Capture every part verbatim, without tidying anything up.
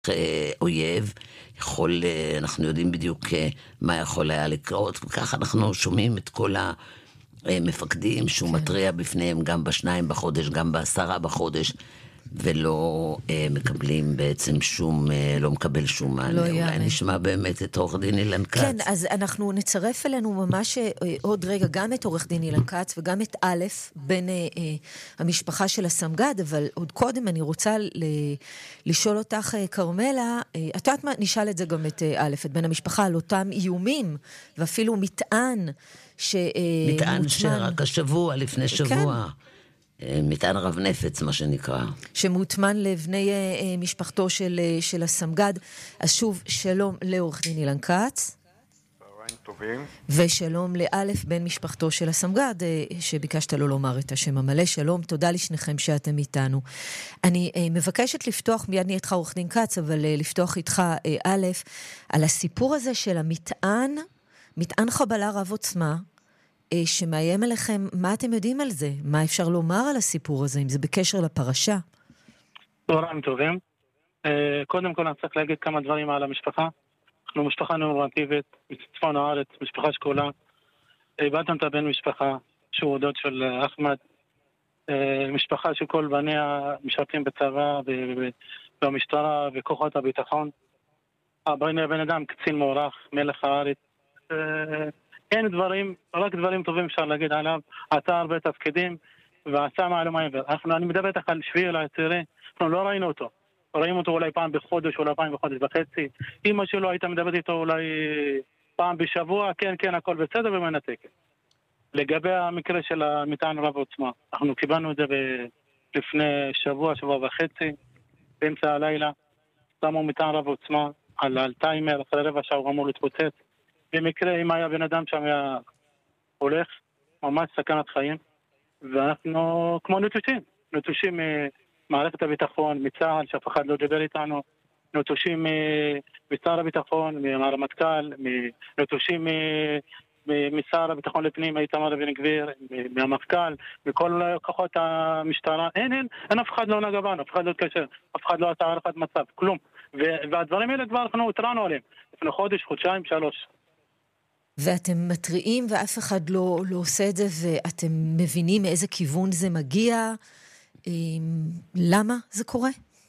אויב, יכול, אנחנו יודעים בדיוק מה יכול היה לקרות, וכך אנחנו שומעים את כל המפקדים שהוא כן. מטריע בפניהם גם בשניים בחודש, גם בעשרה בחודש, ולא אה, מקבלים בעצם שום, אה, לא מקבל שום מענה. לא אולי יאמן. נשמע באמת את עורך דין אילן כץ. כן, אז אנחנו נצרף אלינו ממש אה, עוד רגע גם את עורך דין אילן כץ, וגם את א' בין אה, אה, המשפחה של הסמג"ד, אבל עוד קודם אני רוצה ל- לשאול אותך, אה, קרמלה, אה, את יודעת מה, נשאל את זה גם את אה, א', את בין המשפחה, על אותם איומים, ואפילו מטען ש... אה, מטען מוטמן... שרק השבוע, לפני שבוע. כן. מטען רב נפץ, מה שנקרא. שמוטמן לבני משפחתו של, של הסמג"ד. אז שוב, שלום לעורך דין אילן כץ. צהריים טובים. ושלום לאלף בן משפחתו של הסמג"ד, שביקשת לו לומר את השם המלא. שלום, תודה לשניכם שאתם איתנו. אני מבקשת לפתוח, מיד נהיה איתך עורך דין כץ, אבל לפתוח איתך א', על הסיפור הזה של המטען, מטען חבלה רב עוצמה, שמאיים עליכם. מה אתם יודעים על זה? מה אפשר לומר על הסיפור הזה, אם זה בקשר לפרשה? צהריים טובים. קודם כל אני צריך להגיד כמה דברים על המשפחה. אנחנו משפחה נורמטיבית, מצפון הארץ, משפחה שכולה. איבדתם את הבן משפחה, שהוא דוד של אחמד. משפחה שכל בניה משרתים בצבא, במשטרה וכוחות הביטחון. הבן אדם קצין מוערך, מלך הארץ. אין דברים, רק דברים טובים אפשר להגיד עליו. עשה הרבה תפקידים ועשה מעלה מעבר. אנחנו, אני מדבר איתך על שביעי לעשירי, אנחנו לא ראינו אותו. ראינו אותו אולי פעם בחודש, אולי פעם בחודש וחצי. אמא שלו הייתה מדברת איתו אולי פעם בשבוע, כן, כן, הכל בסדר ומנתקת. לגבי המקרה של המטען רב עוצמה, אנחנו קיבלנו את זה ב- לפני שבוע, שבוע וחצי, באמצע הלילה. שמו מטען רב עוצמה על, על טיימר, אחרי רבע שעה הוא אמור להתפוצץ. במקרה, אם היה בן אדם שם היה הולך, ממש סכנת חיים, ואנחנו כמו נטושים, נטושים ממערכת הביטחון, מצה"ל, שאף אחד לא דבר איתנו, נטושים משר הביטחון, מהרמטכ"ל, נטושים משר הביטחון לפנים, איתמר בן גביר, מהמפכ"ל, מכל כוחות המשטרה. אין, אין, אין אף אחד לא נגע בנו, אף אחד לא התקשר, אף אחד לא עשה הערכת מצב, כלום. והדברים האלה כבר אנחנו התרענו עליהם, לפני חודש, חודשיים, שלוש. ואתם מטריעים ואף אחד לא, לא עושה את זה, ואתם מבינים מאיזה כיוון זה מגיע, למה זה קורה?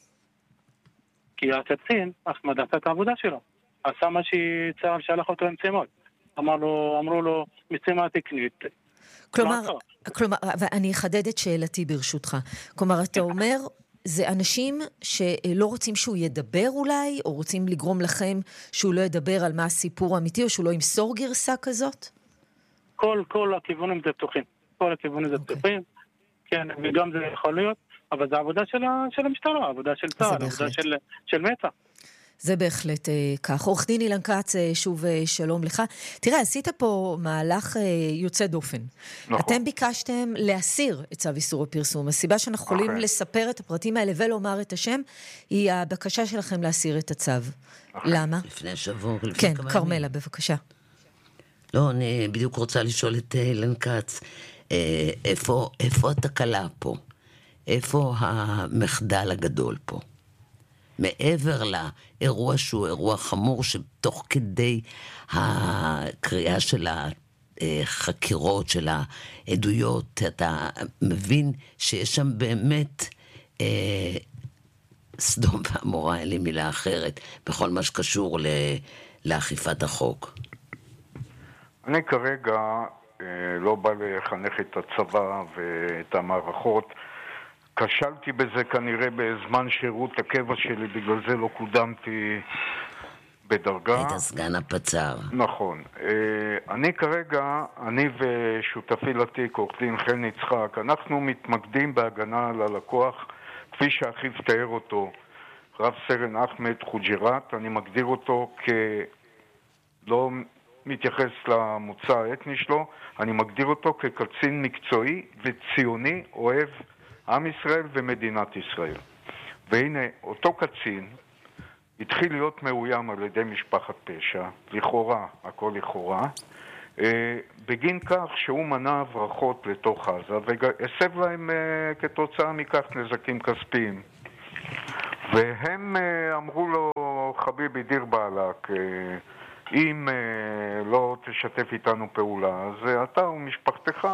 כי הקצין, אחמד, עשה את העבודה שלו. עשה מה שצה"ל שלח אותו עם משימות. אמר לו, אמרו לו, משימה תקנית. כלומר, כלומר, ואני אחדד את שאלתי ברשותך. כלומר, אתה אומר, זה אנשים שלא רוצים שהוא ידבר אולי, או רוצים לגרום לכם שהוא לא ידבר על מה הסיפור האמיתי, או שהוא לא ימסור גרסה כזאת? כל, כל הכיוונים זה פתוחים. כל הכיוונים זה פתוחים. כן, וגם זה יכול להיות, אבל זה העבודה של, של המשטרה, העבודה של צה"ל, העבודה של, של מצ"ח. זה בהחלט אה, כך. עורך דין אילן כץ, אה, שוב אה, שלום לך. תראה, עשית פה מהלך אה, יוצא דופן. נכון. אתם ביקשתם להסיר את צו איסור הפרסום. הסיבה שאנחנו יכולים okay. לספר את הפרטים האלה ולומר את השם, היא הבקשה שלכם להסיר את הצו. Okay. למה? לפני שבוע. כן, קרמלה, בבקשה. לא, אני בדיוק רוצה לשאול את אילן כץ, אה, איפה, איפה התקלה פה? איפה המחדל הגדול פה? מעבר לאירוע שהוא אירוע חמור, שתוך כדי הקריאה של החקירות, של העדויות, אתה מבין שיש שם באמת אה, סדום ועמורה, אין לי מילה אחרת, בכל מה שקשור לאכיפת החוק. אני כרגע אה, לא בא לחנך את הצבא ואת המערכות, כשלתי בזה כנראה בזמן שירות הקבע שלי, בגלל זה לא קודמתי בדרגה. היית סגן הפצ"ר. נכון. אני כרגע, אני ושותפי לתיק, עורך דין חן יצחק, אנחנו מתמקדים בהגנה על הלקוח, כפי שאחיו תיאר אותו, רב סרן אחמד חוג'ירת. אני מגדיר אותו כלא מתייחס למוצא האתני שלו, אני מגדיר אותו כקצין מקצועי וציוני, אוהב עם ישראל ומדינת ישראל. והנה, אותו קצין התחיל להיות מאוים על ידי משפחת פשע, לכאורה, הכל לכאורה, אה, בגין כך שהוא מנע הברחות לתוך עזה, והסב להם אה, כתוצאה מכך נזקים כספיים. והם אמרו לו, חביבי דיר בעלק, אם לא תשתף איתנו פעולה, אז אתה ומשפחתך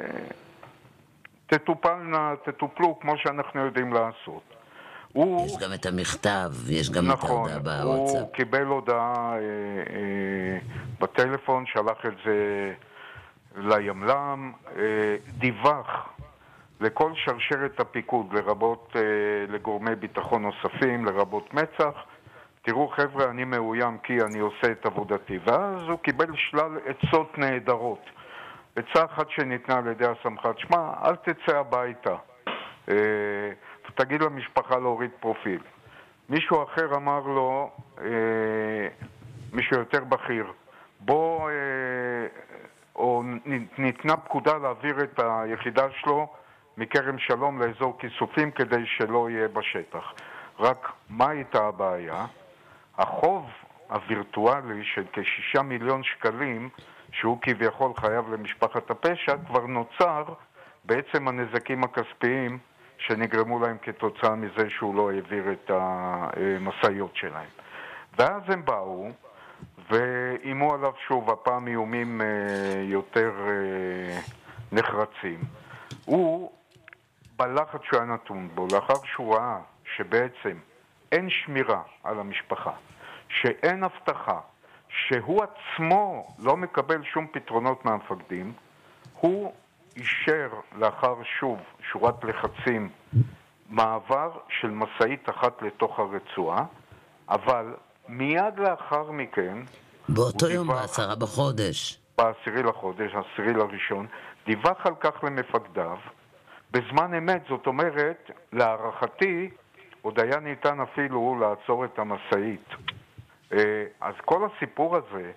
תטופלנה, תטופלו כמו שאנחנו יודעים לעשות. הוא, יש גם את המכתב, יש גם נכון, את ההודעה בוואטסאפ. הוא קיבל הודעה אה, אה, בטלפון, שלח את זה לימל"ם, אה, דיווח לכל שרשרת הפיקוד, לרבות אה, לגורמי ביטחון נוספים, לרבות מצ"ח. תראו חבר'ה, אני מאוים כי אני עושה את עבודתי. ואז הוא קיבל שלל עצות נהדרות. עצה אחת שניתנה על ידי הסמח"ט, שמה, אל תצא הביתה. אה, תגיד למשפחה להוריד פרופיל. מישהו אחר אמר לו, אה, מישהו יותר בכיר, בוא, אה, או ניתנה פקודה להעביר את היחידה שלו מכרם שלום לאזור כיסופים כדי שלא יהיה בשטח. רק מה הייתה הבעיה? החוב הווירטואלי של כשישה מיליון שקלים שהוא כביכול חייב למשפחת הפשע כבר נוצר בעצם הנזקים הכספיים שנגרמו להם כתוצאה מזה שהוא לא העביר את המסעיות שלהם. ואז הם באו ואימו עליו שוב, הפעם איומים יותר נחרצים. הוא, בלחץ שהוא היה נתון בו, לאחר שהוא ראה שבעצם אין שמירה על המשפחה, שאין הבטחה, שהוא עצמו לא מקבל שום פתרונות מהמפקדים, הוא אישר לאחר שוב שורת לחצים מעבר של מסעית אחת לתוך הרצועה, אבל מיד לאחר מכן באותו יום בעשרה בחודש בעשירי לחודש, עשירי לראשון, דיווח על כך למפקדיו בזמן אמת. זאת אומרת, להערכתי עוד היה ניתן אפילו לעצור את המסעית. אז כל הסיפור הזה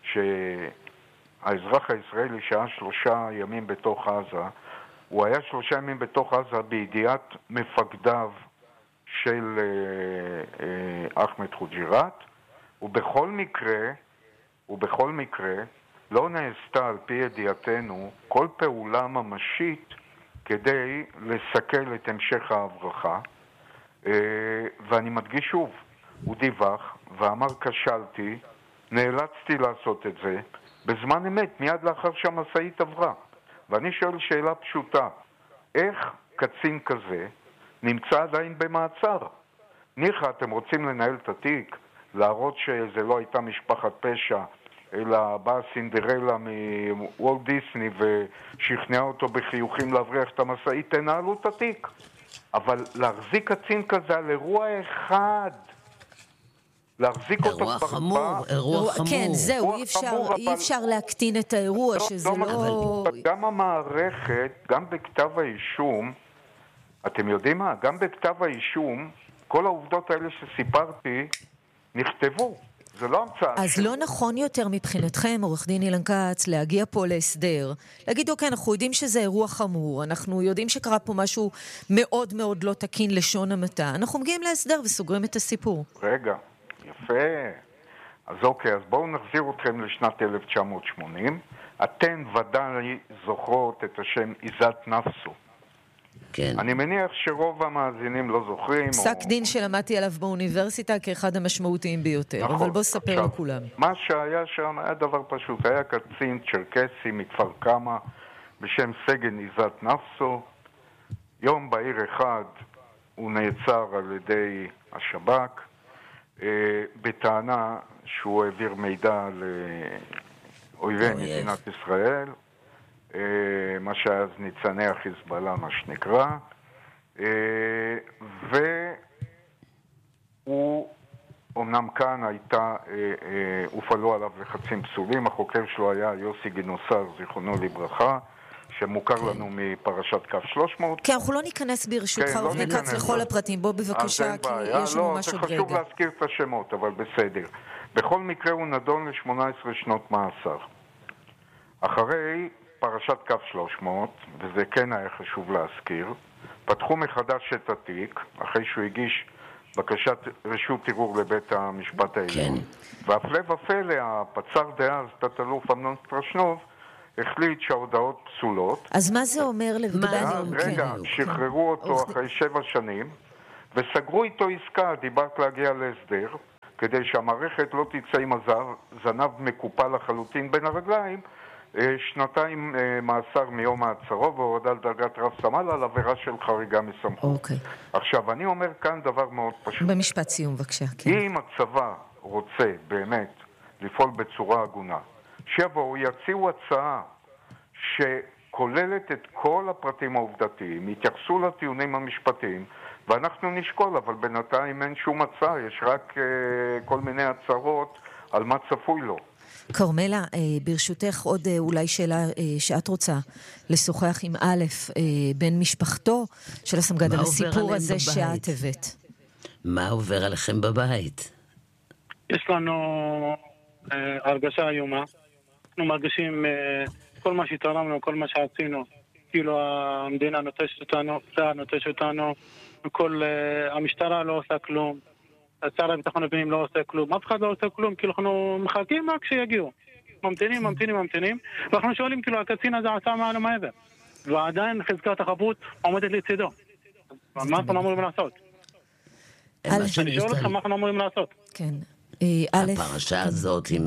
שהאזרח הישראלי שהיה שלושה ימים בתוך עזה, הוא היה שלושה ימים בתוך עזה בידיעת מפקדיו של אחמד חוג'יראת, ובכל מקרה, ובכל מקרה לא נעשתה על פי ידיעתנו כל פעולה ממשית כדי לסכל את המשך ההברחה. ואני מדגיש שוב, הוא דיווח ואמר כשלתי, נאלצתי לעשות את זה בזמן אמת, מיד לאחר שהמסעית עברה. ואני שואל שאלה פשוטה, איך קצין כזה נמצא עדיין במעצר? ניחא, אתם רוצים לנהל את התיק, להראות שזה לא הייתה משפחת פשע, אלא באה סינדרלה מוולט דיסני ושכנעה אותו בחיוכים להבריח את המסעית, תנהלו את התיק. אבל להחזיק קצין כזה על אירוע אחד, להחזיק אותו אירוע חמור, אירוע חמור. כן, זהו, אי אפשר, חמור, אי אפשר להקטין את האירוע, לא, שזה לא... לא... אבל... גם המערכת, גם בכתב האישום, אתם יודעים מה? גם בכתב האישום, כל העובדות האלה שסיפרתי נכתבו. זה לא המצאה. אז ש... לא נכון יותר מבחינתכם, עורך דין אילן כץ, להגיע פה להסדר, להגיד, אוקיי, אנחנו יודעים שזה אירוע חמור, אנחנו יודעים שקרה פה משהו מאוד מאוד לא תקין לשון המעטה, אנחנו מגיעים להסדר וסוגרים את הסיפור. רגע, יפה. אז אוקיי, אז בואו נחזיר אתכם לשנת אלף תשע מאות שמונים. אתן ודאי זוכרות את השם עיזת נפסו. כן. אני מניח שרוב המאזינים לא זוכרים. פסק או... דין שלמדתי עליו באוניברסיטה כאחד המשמעותיים ביותר, נכון. אבל בוא ספר עכשיו, לכולם. מה שהיה שם היה דבר פשוט, היה קצין צ'רקסי מכפר קמא בשם סגן עיזת נפסו. יום בהיר אחד הוא נעצר על ידי השב"כ אה, בטענה שהוא העביר מידע לאויבי מדינת ישראל, מה שהיה אז ניצני החיזבאללה, מה שנקרא, והוא, אמנם כאן הייתה, הופעלו עליו לחצים פסולים. החוקר שלו היה יוסי גינוסר, זיכרונו לברכה, שמוכר לנו מפרשת קו שלוש מאות. כן, אנחנו לא ניכנס ברשותך, כן, עורך דין כץ, לכל הפרטים. בוא בבקשה, כי יש לנו משהו עוד רגע. לא, זה חשוב להזכיר את השמות, אבל בסדר. בכל מקרה הוא נדון ל-שמונה עשרה שנות מאסר. אחרי פרשת קו שלוש מאות, וזה כן היה חשוב להזכיר, פתחו מחדש את התיק, אחרי שהוא הגיש בקשת רשות ערעור לבית המשפט העליון. כן. והפלא ופלא, הפצ"ר דאז, תת-אלוף אמנון סטרשנוב, החליט שההודעות פסולות. אז מה זה אומר לבדל? רגע, שחררו אותו אחרי שבע שנים, וסגרו איתו עסקה, דיברת להגיע להסדר, כדי שהמערכת לא תצא עם הזנב מקופל לחלוטין בין הרגליים, שנתיים מאסר מיום מעצרו והורדה לדרגת רב סמל על עבירה של חריגה מסמכות. אוקיי. עכשיו, אני אומר כאן דבר מאוד פשוט. במשפט סיום, בבקשה. כן. אם הצבא רוצה באמת לפעול בצורה הגונה, שיבואו, יציעו הצעה שכוללת את כל הפרטים העובדתיים, יתייחסו לטיעונים המשפטיים, ואנחנו נשקול, אבל בינתיים אין שום הצעה, יש רק uh, כל מיני הצהרות על מה צפוי לו. קרמלה, ברשותך עוד אולי שאלה שאת רוצה לשוחח עם א' בן משפחתו של הסמג"ד על הסיפור הזה שאת הבאת. מה עובר עליכם בבית? יש לנו הרגשה איומה. אנחנו מרגישים כל מה שתרמנו, כל מה שעשינו. כאילו המדינה נוטשת אותנו, צה"ל נוטש אותנו, וכל המשטרה לא עושה כלום. שר הביטחון הפנים לא עושה כלום, אף אחד לא עושה כלום, כאילו אנחנו מחכים רק שיגיעו. ממתינים, ממתינים, ממתינים, ואנחנו שואלים כאילו, הקצין הזה עשה מעל ומעבר. ועדיין חזקת החפות עומדת לצידו. מה אנחנו אמורים לעשות? אני שואל אתכם מה אנחנו אמורים לעשות. כן. הפרשה הזאת היא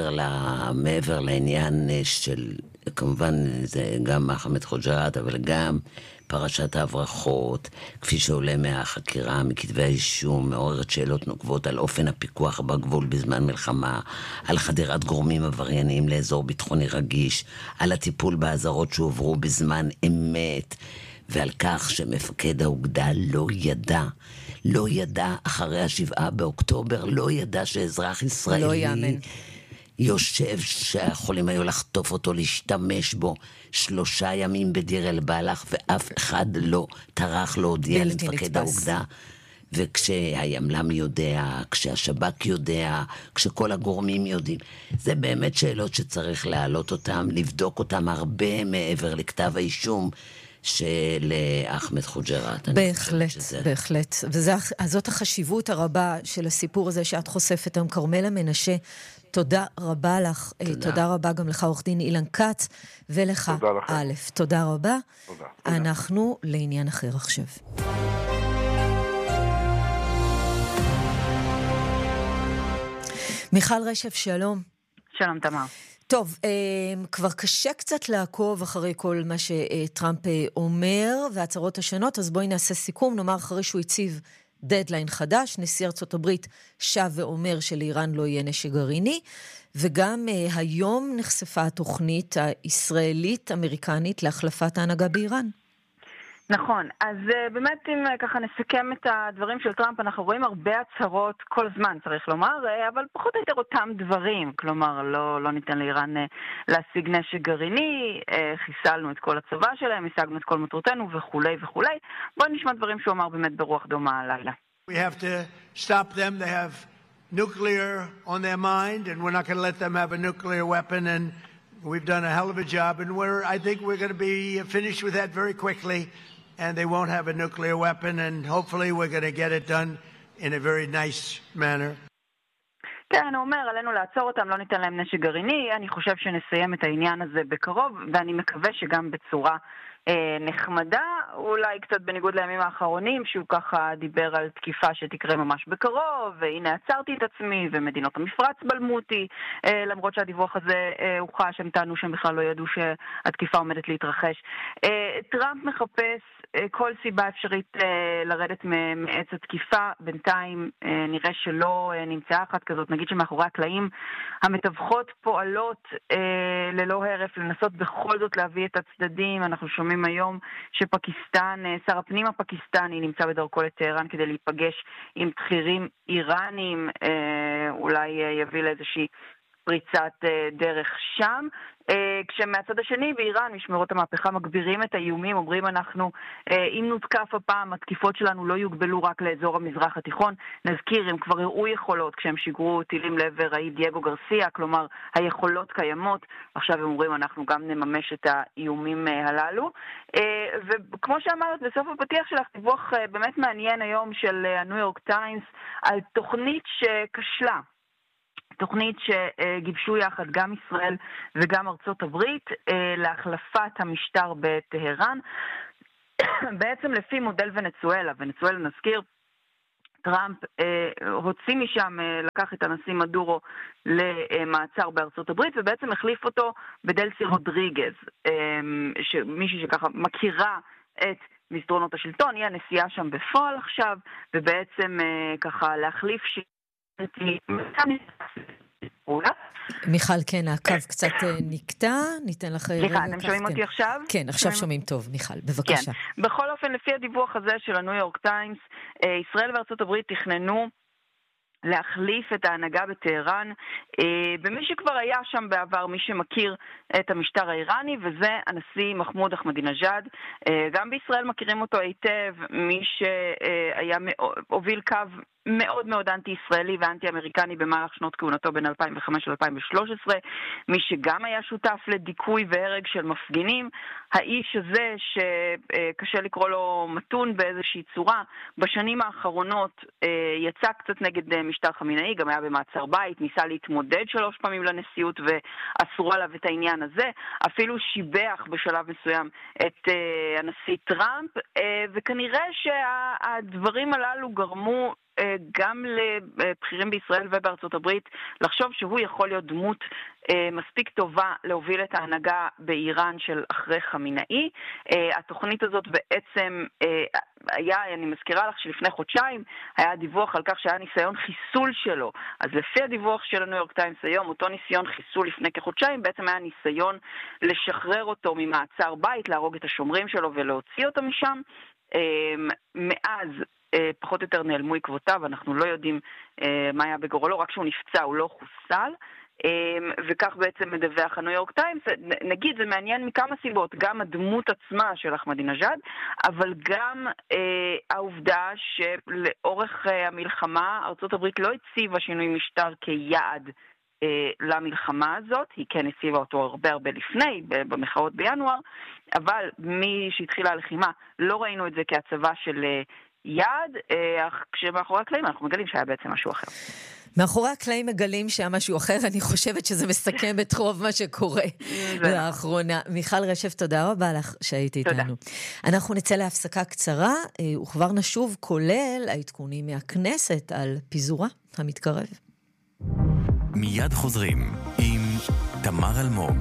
מעבר לעניין של, כמובן זה גם אחמד חוג'ראת, אבל גם פרשת ההברחות, כפי שעולה מהחקירה, מכתבי האישום, מעוררת שאלות נוקבות על אופן הפיקוח בגבול בזמן מלחמה, על חדירת גורמים עברייניים לאזור ביטחוני רגיש, על הטיפול באזהרות שהועברו בזמן אמת, ועל כך שמפקד האוגדה לא ידע, לא ידע אחרי השבעה באוקטובר, לא ידע שאזרח ישראלי לא יאמן. יושב שהחולים היו לחטוף אותו, להשתמש בו שלושה ימים בדיר אל בלח, ואף אחד לא טרח להודיע למפקד האוגדה. וכשהימל"מ יודע, כשהשב"כ יודע, כשכל הגורמים יודעים, זה באמת שאלות שצריך להעלות אותם, לבדוק אותם הרבה מעבר לכתב האישום של אחמד חוג'ראת. בהחלט, בהחלט. וזאת החשיבות הרבה של הסיפור הזה שאת חושפת היום. קרמלה מנשה, תודה רבה לך. תודה, תודה רבה גם לך עורך דין אילן כץ, ולך א'. תודה רבה. תודה. אנחנו לעניין אחר עכשיו. מיכל רשף, שלום. שלום תמר. טוב, כבר קשה קצת לעקוב אחרי כל מה שטראמפ אומר והצהרות השונות, אז בואי נעשה סיכום. נאמר אחרי שהוא הציב דדליין חדש, נשיא ארצות הברית שב ואומר שלאיראן לא יהיה נשק גרעיני, וגם היום נחשפה התוכנית הישראלית-אמריקנית להחלפת ההנהגה באיראן. נכון, אז באמת אם ככה נסכם את הדברים של טראמפ, אנחנו רואים הרבה הצהרות כל הזמן, צריך לומר, אבל פחות או יותר אותם דברים, כלומר לא, לא ניתן לאיראן להשיג נשק גרעיני, חיסלנו את כל הצבא שלהם, השגנו את כל מטרותינו וכו' וכו'. בואו נשמע דברים שהוא אמר באמת ברוח דומה הלילה. We have to stop them, they have nuclear on their mind and we're not going to let them have a nuclear weapon and we've done a hell of a job and we're, I think we're going to be finished with that very quickly. And they won't have a nuclear weapon, and hopefully we're going to get it done in a very nice manner. כן, הוא אומר, עלינו לעצור אותם, לא ניתן להם נשק גרעיני, אני חושב שנסיים את העניין הזה בקרוב, ואני מקווה שגם בצורה אה, נחמדה, אולי קצת בניגוד לימים האחרונים, שהוא ככה דיבר על תקיפה שתקרה ממש בקרוב, והנה עצרתי את עצמי, ומדינות המפרץ בלמו אותי, אה, למרות שהדיווח הזה אה, הוכח, שהם טענו שהם בכלל לא ידעו שהתקיפה עומדת להתרחש. אה, טראמפ מחפש כל סיבה אפשרית לרדת מעץ התקיפה, בינתיים נראה שלא נמצאה אחת כזאת, נגיד שמאחורי הקלעים המתווכות פועלות ללא הרף לנסות בכל זאת להביא את הצדדים. אנחנו שומעים היום שפקיסטן, שר הפנים הפקיסטני נמצא בדרכו לטהרן כדי להיפגש עם בכירים איראנים, אולי יביא לאיזושהי פריצת דרך שם. כשמהצד השני באיראן משמרות המהפכה מגבירים את האיומים, אומרים אנחנו אם נותקף הפעם התקיפות שלנו לא יוגבלו רק לאזור המזרח התיכון. נזכיר, הם כבר הראו יכולות כשהם שיגרו טילים לעבר האי דייגו גרסיה, כלומר היכולות קיימות, עכשיו הם אומרים אנחנו גם נממש את האיומים הללו. וכמו שאמרת בסוף הפתיח שלך, דיווח באמת מעניין היום של הניו יורק טיימס על תוכנית שכשלה, תוכנית שגיבשו יחד גם ישראל וגם ארצות הברית להחלפת המשטר בטהרן, בעצם לפי מודל ונצואלה. ונצואלה, נזכיר, טראמפ אה, הוציא משם, אה, לקח את הנשיא מדורו למעצר בארצות הברית, ובעצם החליף אותו בדלסי רודריגז, אה, מישהי שככה מכירה את מסדרונות השלטון, היא הנשיאה שם בפועל עכשיו, ובעצם אה, ככה להחליף שיטתי, מיכל, כן, הקו קצת נקטע, ניתן לך... סליחה, אתם שומעים אותי עכשיו? כן, עכשיו שומעים טוב, מיכל, בבקשה. כן, בכל אופן, לפי הדיווח הזה של הניו יורק טיימס, ישראל וארצות הברית תכננו להחליף את ההנהגה בטהרן במי שכבר היה שם בעבר, מי שמכיר את המשטר האיראני, וזה הנשיא מחמוד אחמדינג'אד. גם בישראל מכירים אותו היטב, מי שהיה הוביל קו מאוד מאוד אנטי-ישראלי ואנטי-אמריקני במהלך שנות כהונתו בין אלפיים וחמש ל-אלפיים ושלוש עשרה, מי שגם היה שותף לדיכוי והרג של מפגינים. האיש הזה, שקשה לקרוא לו מתון באיזושהי צורה, בשנים האחרונות יצא קצת נגד משטר חמינאי, גם היה במעצר בית, ניסה להתמודד שלוש פעמים לנשיאות ואסרו עליו את העניין הזה, אפילו שיבח בשלב מסוים את הנשיא טראמפ, וכנראה שהדברים הללו גרמו גם לבחירים בישראל ובארצות הברית לחשוב שהוא יכול להיות דמות מספיק טובה להוביל את ההנהגה באיראן של אחרי חמינאי. התוכנית הזאת בעצם היה, אני מזכירה לך שלפני חודשיים היה דיווח על כך שהיה ניסיון חיסול שלו. אז לפי הדיווח של הניו יורק טיימס היום, אותו ניסיון חיסול לפני כחודשיים בעצם היה ניסיון לשחרר אותו ממעצר בית, להרוג את השומרים שלו ולהוציא אותו משם. מאז פחות או יותר נעלמו עקבותיו, אנחנו לא יודעים מה היה בגורלו, רק שהוא נפצע, הוא לא חוסל, וכך בעצם מדווח הניו יורק טיימס. נגיד, זה מעניין מכמה סיבות, גם הדמות עצמה של אחמדינג'אד, אבל גם העובדה שלאורך המלחמה ארצות הברית לא הציבה שינוי משטר כיעד למלחמה הזאת, היא כן הציבה אותו הרבה הרבה לפני, במחאות בינואר, אבל מי שהתחילה הלחימה לא ראינו את זה כהצבה של יעד, כשמאחורי הקלעים אנחנו מגלים שהיה בעצם משהו אחר. מאחורי הקלעים מגלים שהיה משהו אחר, אני חושבת שזה מסכם את רוב מה שקורה לאחרונה. מיכל רשף, תודה רבה לך שהיית איתנו. אנחנו נצא להפסקה קצרה, וכבר נשוב כולל העדכונים מהכנסת על פיזורה המתקרב. מיד חוזרים עם תמר אלמוג.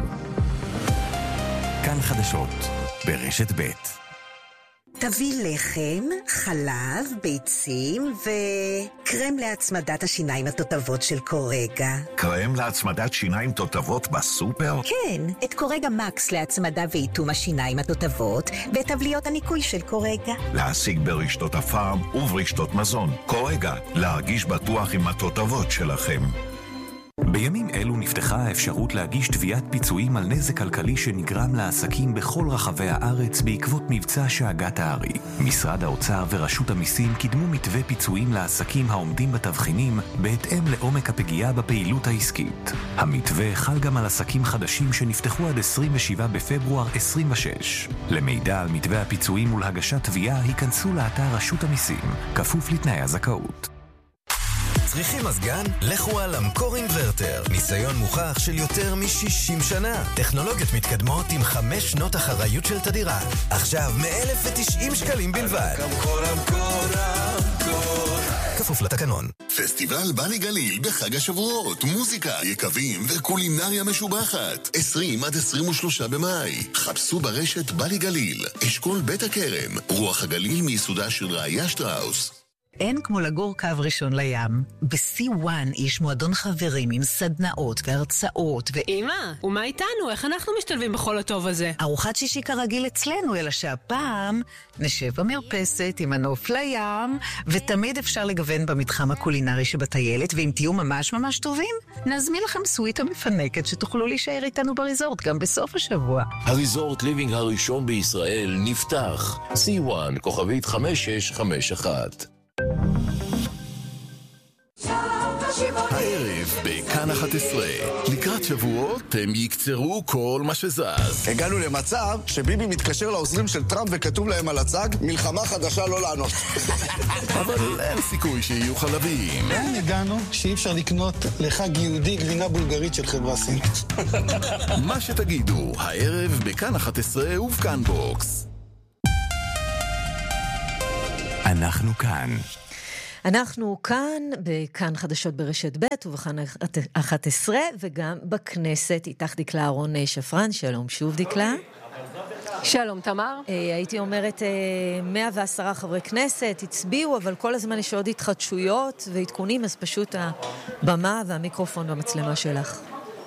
כאן חדשות ברשת ב'. תביא לחם, חלב, ביצים וקרם להצמדת השיניים התותבות של קורגה. קרם להצמדת שיניים תותבות בסופר? כן, את קורגה מקס להצמדה ואיתום השיניים התותבות וטבליות הניקוי של קורגה. להשיג ברשתות הפארם וברשתות מזון. קורגה, להרגיש בטוח עם התותבות שלכם. בימים אלו נפתחה האפשרות להגיש תביעת פיצויים על נזק כלכלי שנגרם לעסקים בכל רחבי הארץ בעקבות מבצע שאגת הארי. משרד האוצר ורשות המיסים קידמו מתווה פיצויים לעסקים העומדים בתבחינים בהתאם לעומק הפגיעה בפעילות העסקית. המתווה חל גם על עסקים חדשים שנפתחו עד עשרים ושבעה בפברואר עשרים ושש. למידע על מתווה הפיצויים ולהגשת תביעה היכנסו לאתר רשות המיסים, כפוף לתנאי הזכאות. צריכים מזגן? לכו על אמקור אינברטר. ניסיון מוכח של יותר מ-שישים שנה. טכנולוגיות מתקדמות עם חמש שנות אחריות של תדירה. עכשיו מ-אלף ותשעים שקלים בלבד. אמקור, אמקור, אמקור. כפוף לתקנון. פסטיבל בני גליל בחג השבועות. מוזיקה, יקבים וקולינריה משובחת. עשרים עד עשרים ושלושה במאי. חפשו ברשת בני גליל. אשכול בית הכרם. רוח הגליל מיסודה של ראיה שטראוס. אין כמו לגור קו ראשון לים. ב-סי וואן יש מועדון חברים עם סדנאות והרצאות ו... אמא, ומה איתנו? איך אנחנו משתלבים בכל הטוב הזה? ארוחת שישי כרגיל אצלנו, אלא שהפעם נשב במרפסת עם הנוף לים, ותמיד אפשר לגוון במתחם הקולינרי שבטיילת, ואם תהיו ממש ממש טובים, נזמין לכם סוויטה מפנקת שתוכלו להישאר איתנו בריזורט גם בסוף השבוע. הריזורט ליבינג הראשון בישראל נפתח. סי וואן, כוכבית חמש שש חמש אחת. הערב בכאן אחת עשרה, לקראת שבועות הם יקצרו כל מה שזז. הגענו למצב שביבי מתקשר לעוזרים של טראמפ וכתוב להם על הצג מלחמה חדשה לא לענות. אבל אין סיכוי שיהיו חלבים. לאן הגענו שאי אפשר לקנות לחג יהודי גבינה בולגרית של חברה סינית. מה שתגידו, הערב בכאן אחת עשרה ובכאן בוקס. אנחנו כאן. אנחנו כאן, בכאן חדשות ברשת ב' ובכאן אחת עשרה, וגם בכנסת, איתך דקלה אהרון שפרן. שלום שוב דקלה. שלום תמר. הייתי אומרת, מאה ועשרה חברי כנסת הצביעו, אבל כל הזמן יש עוד התחדשויות ועדכונים, אז פשוט הבמה והמיקרופון במצלמה שלך.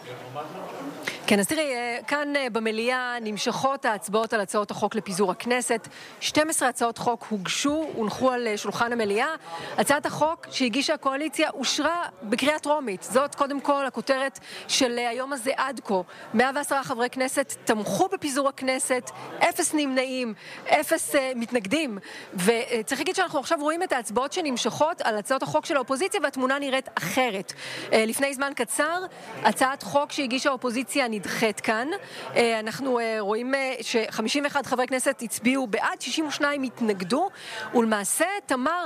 כן, אז תראי, כאן במליאה נמשכות ההצבעות על הצעות החוק לפיזור הכנסת. שתים עשרה הצעות חוק הוגשו, הונחו על שולחן המליאה. הצעת החוק שהגישה הקואליציה אושרה בקריאה טרומית. זאת קודם כל הכותרת של היום הזה עד כה. מאה ועשרה חברי כנסת תמכו בפיזור הכנסת, אפס נמנעים, אפס uh, מתנגדים. וצריך להגיד שאנחנו עכשיו רואים את ההצבעות שנמשכות על הצעות החוק של האופוזיציה, והתמונה נראית אחרת. Uh, לפני זמן קצר, הצעת חוק שהגישה האופוזיציה נדחת כאן. אנחנו רואים ש-חמישים ואחד חברי כנסת הצביעו בעד, שישים ושניים התנגדו, ולמעשה תמר,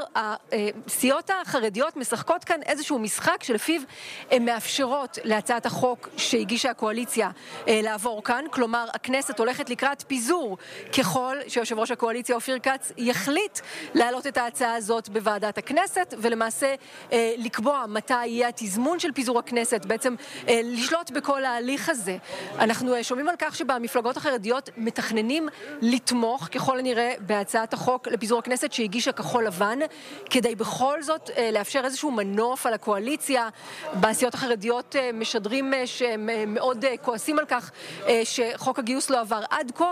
הסיעות החרדיות משחקות כאן איזשהו משחק שלפיו הן מאפשרות להצעת החוק שהגישה הקואליציה לעבור כאן, כלומר הכנסת הולכת לקראת פיזור ככל שיושב ראש הקואליציה אופיר כץ יחליט להעלות את ההצעה הזאת בוועדת הכנסת, ולמעשה לקבוע מתי יהיה התזמון של פיזור הכנסת, בעצם לשלוט בכל ההליך הזה. אנחנו שומעים על כך שבמפלגות החרדיות מתכננים לתמוך ככל הנראה בהצעת החוק לפיזור הכנסת שהגישה כחול לבן, כדי בכל זאת לאפשר איזשהו מנוף על הקואליציה. בסיעות החרדיות משדרים שהם מאוד כועסים על כך שחוק הגיוס לא עבר עד כה,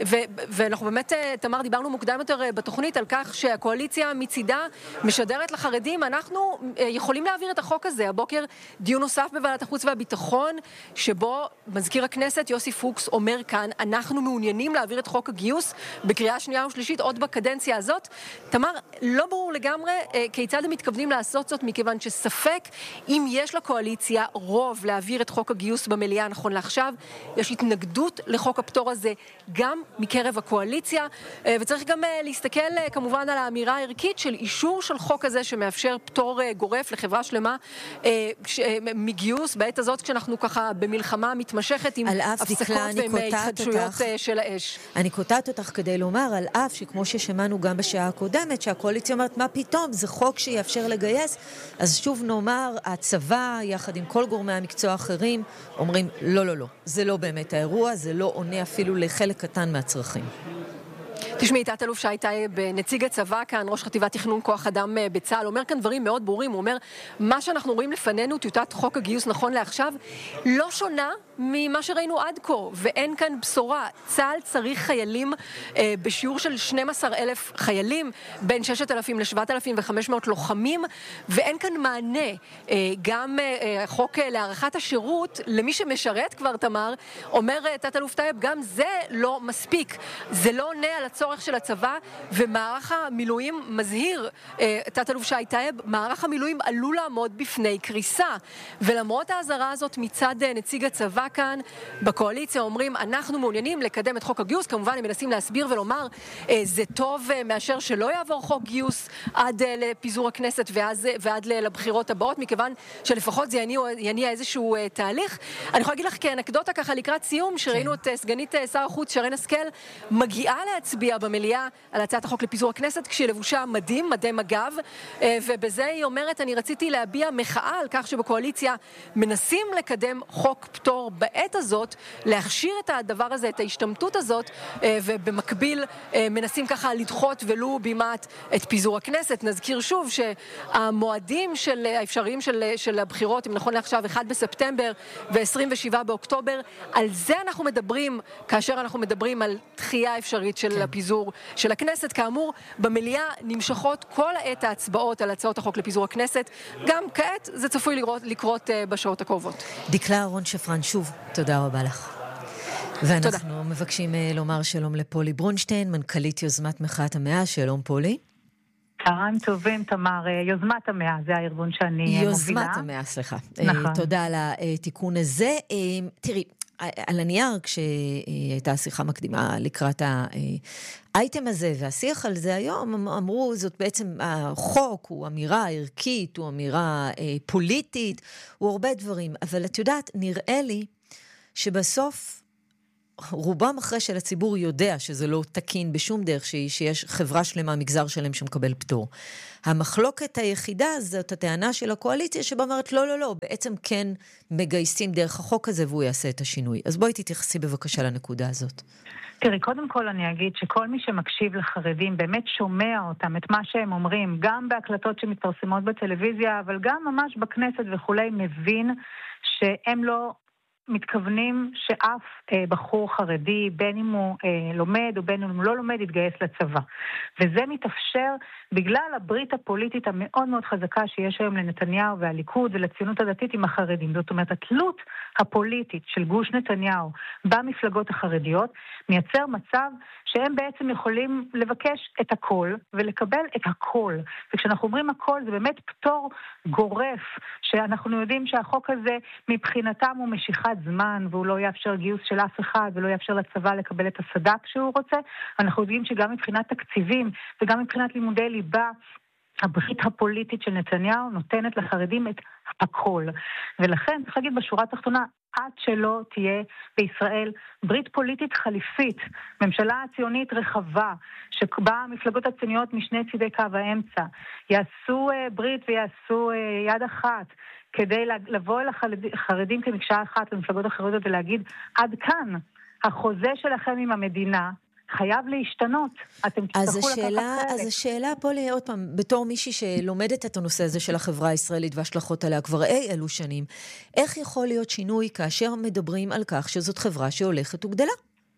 ואנחנו באמת, תמר, דיברנו מוקדם יותר בתוכנית על כך שהקואליציה מצידה משדרת לחרדים, אנחנו יכולים להעביר את החוק הזה. הבוקר דיון נוסף בוועדת החוץ והביטחון, שבו מזכיר הכנסת יוסי פוקס אומר כאן, אנחנו מעוניינים להעביר את חוק הגיוס בקריאה שנייה ושלישית עוד בקדנציה הזאת. תמר, לא ברור לגמרי אה, כיצד הם מתכוונים לעשות זאת, מכיוון שספק אם יש לקואליציה רוב להעביר את חוק הגיוס במליאה נכון לעכשיו. יש התנגדות לחוק הפטור הזה גם מקרב הקואליציה, אה, וצריך גם אה, להסתכל אה, כמובן על האמירה הערכית של אישור של חוק הזה שמאפשר פטור אה, גורף לחברה שלמה אה, ש, אה, מגיוס בעת הזאת כשאנחנו ככה במלחמה מתמשכת עם הפסקות והתחדשויות של האש. אני קוטעת אותך כדי לומר על אף שכמו ששמענו גם בשעה הקודמת שהקואליציה אומרת מה פתאום, זה חוק שיאפשר לגייס, אז שוב נאמר הצבא יחד עם כל גורמי המקצוע האחרים אומרים לא לא לא, זה לא באמת האירוע, זה לא עונה אפילו לחלק קטן מהצרכים. תשמעי, תת אלוף שי טייב, נציג הצבא כאן, ראש חטיבת תכנון כוח אדם בצה"ל, אומר כאן דברים מאוד ברורים. הוא אומר, מה שאנחנו רואים לפנינו, טיוטת חוק הגיוס נכון לעכשיו, לא שונה ממה שראינו עד כה, ואין כאן בשורה. צה"ל צריך חיילים אה, בשיעור של שנים עשר אלף חיילים, בין ששת אלפים ל-שבעת אלפים וחמש מאות לוחמים, ואין כאן מענה. אה, גם אה, חוק אה, להארכת השירות, למי שמשרת כבר, תמר, אומר אה, תת אלוף טייב, גם זה לא מספיק. זה לא עונה על הצורך של הצבא, ומערך המילואים מזהיר, אה, תת אלוף שי טייב, מערך המילואים עלול לעמוד בפני קריסה. ולמרות ההזרה הזאת מצד אה, נציג הצבא, כאן בקואליציה אומרים, אנחנו מעוניינים לקדם את חוק הגיוס, כמובן הם מנסים להסביר ולומר, אה, זה טוב אה, מאשר שלא יעבור חוק גיוס עד אה, לפיזור הכנסת ואז, ועד לבחירות הבאות, מכיוון שלפחות זה יניע, יניע איזשהו אה, תהליך. אני יכולה להגיד לך כאנקדוטה ככה לקראת סיום, שראינו את אה, סגנית אה, שר החוץ שרן השכל מגיעה להצביע במליאה על הצעת החוק לפיזור הכנסת, כשהיא לבושה מדים, מדי מג"ב, אה, ובזה היא אומרת, אני רציתי להביע מחאה על כך שבקואליציה מנסים לקדם חוק פטור בעת הזאת, להכשיר את הדבר הזה, את ההשתמטות הזאת, ובמקביל מנסים ככה לדחות ולו בימת את פיזור הכנסת. נזכיר שוב שהמועדים של האפשריים של, של הבחירות, אם נכון לעכשיו, אחד בספטמבר ו-עשרים ושבעה באוקטובר, על זה אנחנו מדברים, כאשר אנחנו מדברים על דחייה אפשרית של כן. הפיזור של הכנסת. כאמור, במליאה נמשכות כל העת ההצבעות על הצעות החוק לפיזור הכנסת. גם כעת זה צפוי לקרות, לקרות בשעות הקרובות. דקלה אהרון שפרן, שוב, תודה רבה לך. ואנחנו תודה. מבקשים לומר שלום לפולי ברונשטיין, מנכ"לית יוזמת מחאת המאה. שלום פולי. צהריים טובים, תמר. יוזמת המאה, זה הארגון שאני מובילה. יוזמת המאה, סליחה. נכון. תודה על התיקון הזה. תראי, על הנייר, כשהייתה שיחה מקדימה לקראת האייטם הזה, והשיח על זה היום, אמרו, זאת בעצם, החוק הוא אמירה ערכית, הוא אמירה פוליטית, הוא הרבה דברים. אבל את יודעת, נראה לי שבסוף רובם אחרי של הציבור יודע שזה לא תקין בשום דרך שהיא, שיש חברה שלמה, מגזר שלם שמקבל פטור. המחלוקת היחידה זאת הטענה של הקואליציה שבה אומרת לא, לא, לא, בעצם כן מגייסים דרך החוק הזה והוא יעשה את השינוי. אז בואי תתייחסי בבקשה לנקודה הזאת. תראי, קודם כל אני אגיד שכל מי שמקשיב לחרדים באמת שומע אותם, את מה שהם אומרים, גם בהקלטות שמתפרסמות בטלוויזיה, אבל גם ממש בכנסת וכולי, מבין שהם לא מתכוונים שאף אה, בחור חרדי, בין אם הוא אה, לומד או בין אם הוא לא לומד, יתגייס לצבא. וזה מתאפשר בגלל הברית הפוליטית המאוד מאוד חזקה שיש היום לנתניהו והליכוד ולציונות הדתית עם החרדים. זאת אומרת, התלות הפוליטית של גוש נתניהו במפלגות החרדיות מייצר מצב שהם בעצם יכולים לבקש את הכל ולקבל את הכל. וכשאנחנו אומרים הכל זה באמת פטור גורף, שאנחנו יודעים שהחוק הזה מבחינתם הוא משיכת זמן והוא לא יאפשר גיוס של אף אחד ולא יאפשר לצבא לקבל את הסד"כ שהוא רוצה. אנחנו יודעים שגם מבחינת תקציבים וגם מבחינת לימודי ליבה הברית הפוליטית של נתניהו נותנת לחרדים את הכל. ולכן, צריך להגיד בשורה התחתונה, עד שלא תהיה בישראל ברית פוליטית חליפית, ממשלה ציונית רחבה, שבה המפלגות הציוניות משני צידי קו האמצע, יעשו uh, ברית ויעשו uh, יד אחת, כדי לבוא אל החרדים כמקשה אחת למפלגות החרדיות ולהגיד, עד כאן, החוזה שלכם עם המדינה, חייב להשתנות. אתם תצטרכו לקחת חלק. אז השאלה פה לי עוד פעם, בתור מישהי שלומדת את הנושא הזה של החברה הישראלית והשלכות עליה כבר אי אלו שנים, איך יכול להיות שינוי כאשר מדברים על כך שזאת חברה שהולכת וגדלה?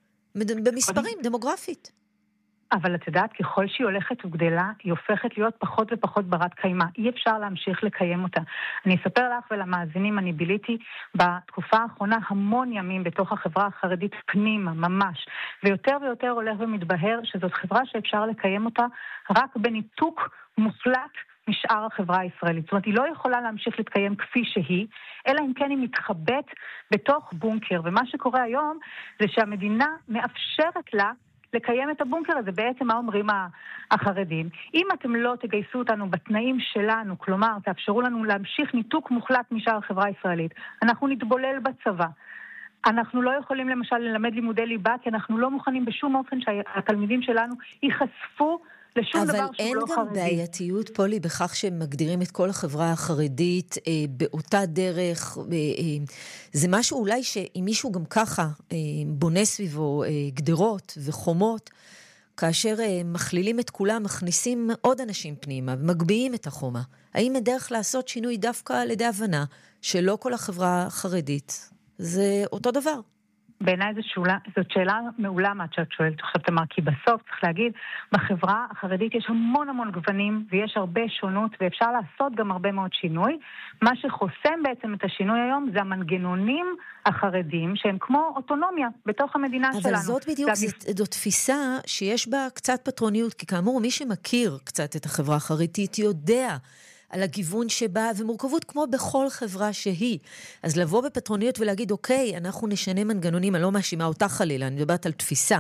במספרים, דמוגרפית. אבל את יודעת, ככל שהיא הולכת וגדלה, היא הופכת להיות פחות ופחות ברת קיימה. אי אפשר להמשיך לקיים אותה. אני אספר לך ולמאזינים, אני ביליתי בתקופה האחרונה המון ימים בתוך החברה החרדית פנימה, ממש. ויותר ויותר הולך ומתבהר שזאת חברה שאפשר לקיים אותה רק בניתוק מוחלט משאר החברה הישראלית. זאת אומרת, היא לא יכולה להמשיך להתקיים כפי שהיא, אלא אם כן היא מתחבאת בתוך בונקר. ומה שקורה היום זה שהמדינה מאפשרת לה לקיים את הבונקר הזה. בעצם מה אומרים החרדים? אם אתם לא תגייסו אותנו בתנאים שלנו, כלומר, תאפשרו לנו להמשיך ניתוק מוחלט משאר החברה הישראלית, אנחנו נתבולל בצבא. אנחנו לא יכולים למשל ללמד לימודי ליבה, כי אנחנו לא מוכנים בשום אופן שהתלמידים שלנו ייחשפו לשום דבר שהוא לא חרדי. אבל אין גם בעייתיות פולי בכך שמגדירים את כל החברה החרדית אה, באותה דרך. אה, אה, זה משהו אולי שאם מישהו גם ככה אה, בונה סביבו אה, גדרות וחומות, כאשר אה, מכלילים את כולם, מכניסים עוד אנשים פנימה ומגביעים את החומה. האם הדרך לעשות שינוי דווקא על ידי הבנה שלא כל החברה החרדית זה אותו דבר? בעיניי זאת שאלה, זאת שאלה מעולה מה שאת שואלת עכשיו תמר, כי בסוף צריך להגיד, בחברה החרדית יש המון המון גוונים ויש הרבה שונות ואפשר לעשות גם הרבה מאוד שינוי. מה שחוסם בעצם את השינוי היום זה המנגנונים החרדים שהם כמו אוטונומיה בתוך המדינה אבל שלנו. אבל זאת בדיוק, זה... זו תפיסה שיש בה קצת פטרוניות, כי כאמור מי שמכיר קצת את החברה החרדית יודע על הגיוון שבה, ומורכבות כמו בכל חברה שהיא. אז לבוא בפטרוניות ולהגיד, אוקיי, אנחנו נשנה מנגנונים, אני לא מאשימה אותה חלילה, אני מדברת על תפיסה.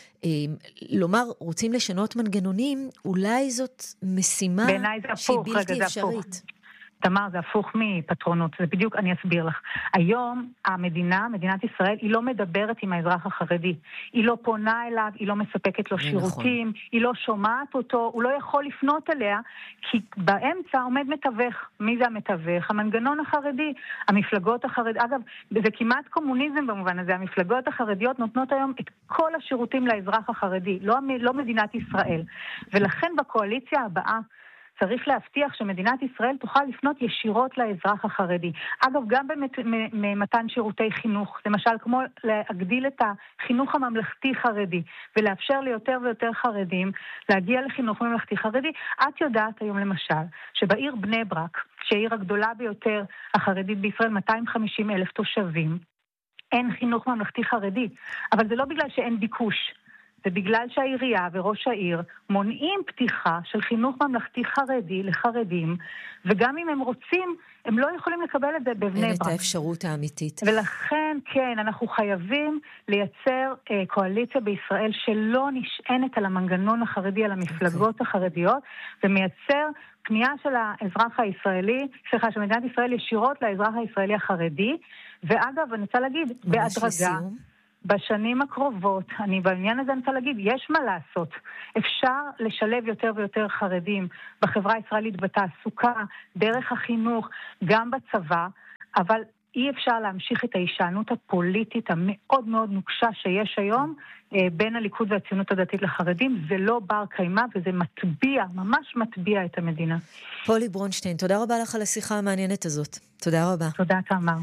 לומר, רוצים לשנות מנגנונים, אולי זאת משימה שהיא בלתי אפשרית. תמר, זה הפוך מפטרונות, זה בדיוק, אני אסביר לך. היום המדינה, מדינת ישראל, היא לא מדברת עם האזרח החרדי. היא לא פונה אליו, היא לא מספקת לו שירותים, נכון. היא לא שומעת אותו, הוא לא יכול לפנות אליה, כי באמצע עומד מתווך. מי זה המתווך? המנגנון החרדי. המפלגות החרדיות, אגב, זה כמעט קומוניזם במובן הזה, המפלגות החרדיות נותנות היום את כל השירותים לאזרח החרדי, לא, לא מדינת ישראל. ולכן בקואליציה הבאה, צריך להבטיח שמדינת ישראל תוכל לפנות ישירות לאזרח החרדי. אגב, גם במתן שירותי חינוך, למשל כמו להגדיל את החינוך הממלכתי חרדי, ולאפשר ליותר ויותר חרדים להגיע לחינוך ממלכתי חרדי. את יודעת היום למשל, שבעיר בני ברק, שהעיר הגדולה ביותר החרדית בישראל, מאתיים וחמישים אלף תושבים, אין חינוך ממלכתי חרדי. אבל זה לא בגלל שאין ביקוש. זה בגלל שהעירייה וראש העיר מונעים פתיחה של חינוך ממלכתי חרדי לחרדים, וגם אם הם רוצים, הם לא יכולים לקבל את זה בבני ברק. אין את האפשרות האמיתית. ולכן, כן, אנחנו חייבים לייצר אה, קואליציה בישראל שלא נשענת על המנגנון החרדי, על המפלגות okay. החרדיות, ומייצר פנייה של האזרח הישראלי, סליחה, של מדינת ישראל ישירות לאזרח הישראלי החרדי, ואגב, אני רוצה להגיד, בהדרגה, בשנים הקרובות, אני בעניין הזה אני רוצה להגיד, יש מה לעשות. אפשר לשלב יותר ויותר חרדים בחברה הישראלית בתעסוקה, דרך החינוך, גם בצבא, אבל אי אפשר להמשיך את ההישענות הפוליטית המאוד מאוד נוקשה שיש היום בין הליכוד והציונות הדתית לחרדים. זה לא בר קיימא וזה מטביע, ממש מטביע את המדינה. פולי ברונשטיין, תודה רבה לך על השיחה המעניינת הזאת. תודה רבה. תודה, תמר.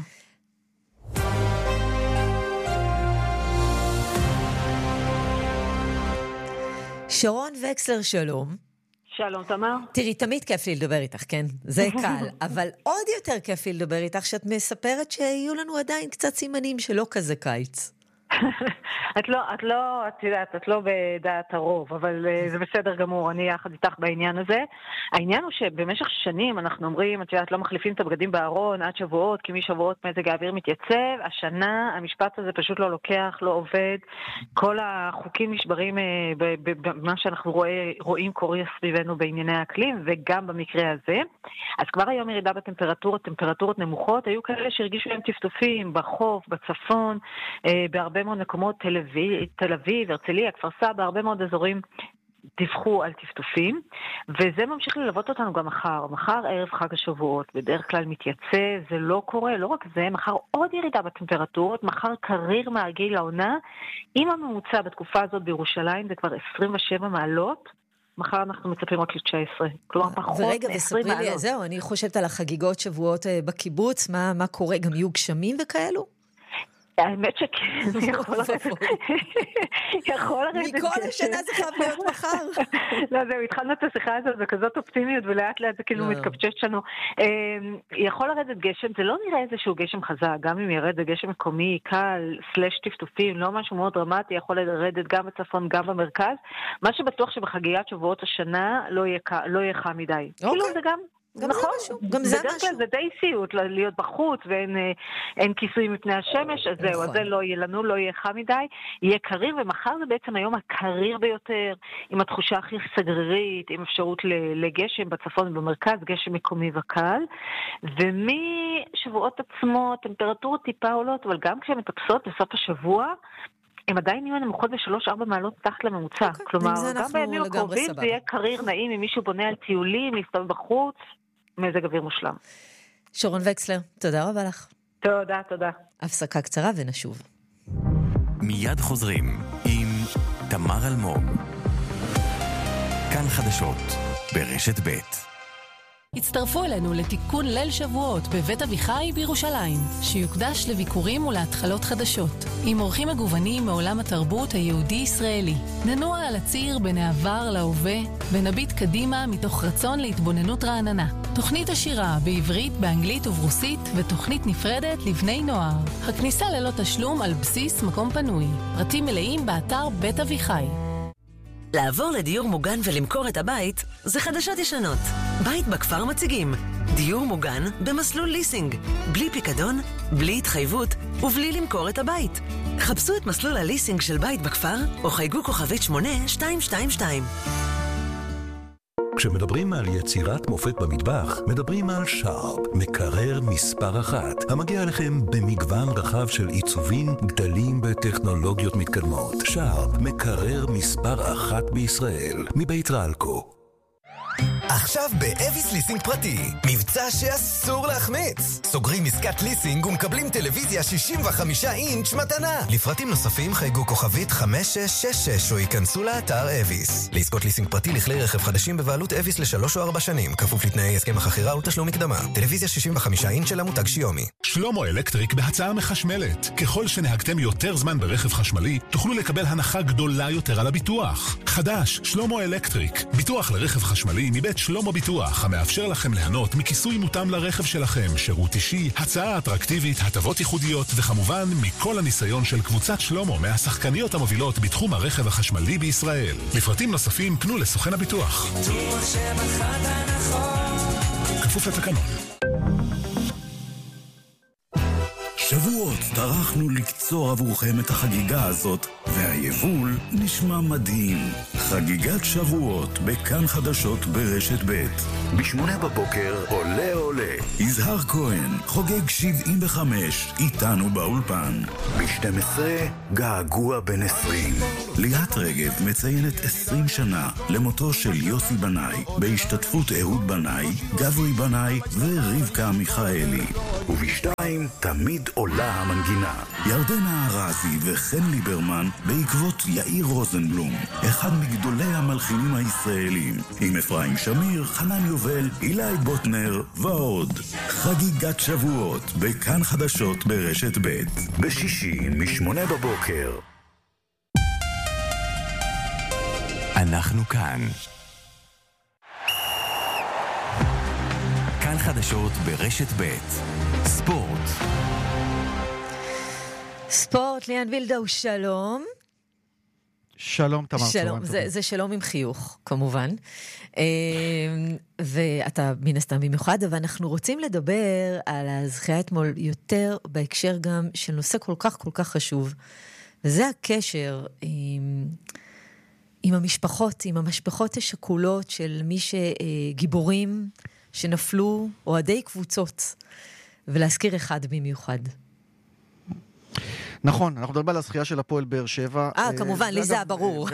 שרון וקסלר, שלום. שלום, תמר. תראי, תמיד כיף לי לדבר איתך, כן? זה קל. אבל עוד יותר כיף לי לדבר איתך, שאת מספרת שיהיו לנו עדיין קצת סימנים שלא כזה קיץ. את לא, את לא, את יודעת, את לא בדעת הרוב, אבל uh, זה בסדר גמור, אני יחד איתך בעניין הזה. העניין הוא שבמשך שנים אנחנו אומרים, את יודעת, לא מחליפים את הבגדים בארון עד שבועות, כי משבועות מזג האוויר מתייצב. השנה המשפט הזה פשוט לא לוקח, לא עובד. כל החוקים נשברים uh, במה שאנחנו רואה, רואים קורה סביבנו בענייני האקלים, וגם במקרה הזה. אז כבר היום ירידה בטמפרטורות, טמפרטורות נמוכות, היו כאלה שהרגישו להם טפטופים בחוף, בצפון, uh, בהרבה מאוד מקומות, תל אביב, תל אביב, הרצליה, כפר סבא, הרבה מאוד אזורים דיווחו על טפטופים, וזה ממשיך ללוות אותנו גם מחר. מחר ערב חג השבועות, בדרך כלל מתייצב, זה לא קורה, לא רק זה, מחר עוד ירידה בטמפרטורות, מחר קריר מהגיל לעונה, עם הממוצע בתקופה הזאת בירושלים זה כבר עשרים ושבע מעלות, מחר אנחנו מצפים רק ל-תשע עשרה, כלומר פחות ורגע, וספרי לי, זהו, אני חושבת על החגיגות שבועות בקיבוץ, מה, מה קורה, גם יהיו גשמים וכאלו? האמת שכן, יכול לרדת. יכול לרדת. מכל השנה זה חייב להיות מחר. לא, זהו, התחלנו את השיחה הזאת, זה כזאת אופטימיות, ולאט לאט זה כאילו מתקפצ'ש לנו. יכול לרדת גשם, זה לא נראה איזשהו גשם חזק, גם אם ירד זה גשם מקומי, קל, סלש טפטופים, לא משהו מאוד דרמטי, יכול לרדת גם בצפון, גם במרכז. מה שבטוח שבחגיית שבועות השנה לא יהיה חם מדי. כאילו זה גם... גם נכון, זה משהו, גם זה משהו. זה די סיוט להיות בחוץ ואין כיסוי מפני השמש, אז זהו, אז זה לא יהיה לנו, לא יהיה חם מדי, יהיה קריר, ומחר זה בעצם היום הקריר ביותר, עם התחושה הכי סגרירית, עם אפשרות לגשם בצפון ובמרכז, גשם מקומי וקל, ומשבועות עצמו, טמפרטורות טיפה עולות, אבל גם כשהן מטפסות בסוף השבוע, הם עדיין יהיו נמוכות בשלוש ארבע מעלות תחת לממוצע. כלומר, גם בימים הקרובים זה יהיה קריר נעים, אם מישהו בונה על טיולים, להסתובב בחוץ, מזג אוויר מושלם. שרון וקסלר, תודה רבה לך. תודה, תודה. הפסקה קצרה ונשוב. מיד חוזרים עם תמר אלמוג. כאן חדשות ברשת ב'. הצטרפו אלינו לתיקון ליל שבועות בבית אביחי בירושלים, שיוקדש לביקורים ולהתחלות חדשות, עם אורחים מגוונים מעולם התרבות היהודי-ישראלי. ננוע על הציר בין העבר להווה, ונביט קדימה מתוך רצון להתבוננות רעננה. תוכנית השירה בעברית, באנגלית וברוסית, ותוכנית נפרדת לבני נוער. הכניסה ללא תשלום על בסיס מקום פנוי. פרטים מלאים באתר בית אביחי. לעבור לדיור מוגן ולמכור את הבית זה חדשות ישנות. בית בכפר מציגים דיור מוגן במסלול ליסינג, בלי פיקדון, בלי התחייבות ובלי למכור את הבית. חפשו את מסלול הליסינג של בית בכפר או חייגו כוכבית שמונה שתיים שתיים שתיים. כשמדברים על יצירת מופת במטבח, מדברים על שרפ, מקרר מספר אחת, המגיע אליכם במגוון רחב של עיצובים, גדלים בטכנולוגיות מתקדמות. שרפ, מקרר מספר אחת בישראל, מבית רלקו. עכשיו באביס ליסינג פרטי, מבצע שאסור להחמיץ. סוגרים עסקת ליסינג ומקבלים טלוויזיה שישים וחמישה אינץ' מתנה. לפרטים נוספים חייגו כוכבית חמש שש שש שש או ייכנסו לאתר אביס. לעסקות ליסינג פרטי לכלי רכב חדשים בבעלות אביס לשלוש או ארבע שנים, כפוף לתנאי הסכם החכירה ותשלום מקדמה. טלוויזיה שישים וחמישה אינץ' של המותג שיומי. שלמה אלקטריק בהצעה מחשמלת. ככל שנהגתם יותר זמן ברכב חשמלי, תוכלו לקבל הנחה גדולה יותר על הביטוח. חדש, שלמה אלקטריק. ביטוח לרכב חשמלי מבית שלמה ביטוח, המאפשר לכם ליהנות מכיסוי מותאם לרכב שלכם, שירות אישי, הצעה אטרקטיבית, הטבות ייחודיות, וכמובן מכל הניסיון של קבוצת שלמה מהשחקניות המובילות בתחום הרכב החשמלי בישראל. לפרטים נוספים פנו לסוכן הביטוח. כפוף לתקנון. שבועות טרחנו לקצור עבורכם את החגיגה הזאת, והיבול נשמע מדהים. חגיגת שבועות בכאן חדשות ברשת ב'. בשמונה בבוקר עולה עולה. יזהר כהן חוגג שבעים וחמש איתנו באולפן. ב-שתים עשרה געגוע בן עשרים. ליאת רגב מציינת עשרים שנה למותו של יוסי בנאי, בהשתתפות אהוד בנאי, גברי בנאי ורבקה מיכאלי. ובשתיים תמיד עולה המנגינה. ירדנה ארזי וחן ליברמן בעקבות יאיר רוזנבלום, אחד מגדולי המלחינים הישראלים, עם אפרים שמיר, חנן יובל, אילי בוטנר ועוד. חגיגת שבועות בכאן חדשות ברשת ב' בשישי משמונה בבוקר. אנחנו כאן. כאן חדשות ברשת ב' ספורט. ספורט, ליאן וילדאו, שלום. שלום, תמר. שלום, זה, זה שלום עם חיוך, כמובן. ואתה מן הסתם במיוחד, אבל אנחנו רוצים לדבר על הזכייה אתמול יותר בהקשר גם של נושא כל כך כל כך חשוב, וזה הקשר עם, עם המשפחות, עם המשפחות השכולות של מי שגיבורים שנפלו, אוהדי קבוצות, ולהזכיר אחד במיוחד. נכון, אנחנו מדברים על הזכייה של הפועל באר שבע. אה, כמובן, לי זה ברור.